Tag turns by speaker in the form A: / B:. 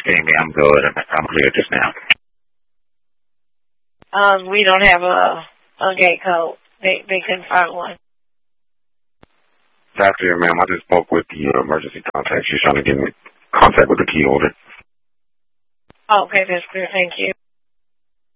A: scan me. I'm good. I'm clear just now.
B: We don't have a gate code. They couldn't find one.
A: Doctor, ma'am, I just spoke with the emergency contact. She's trying to get in contact with the key holder.
B: Okay, that's clear. Thank you.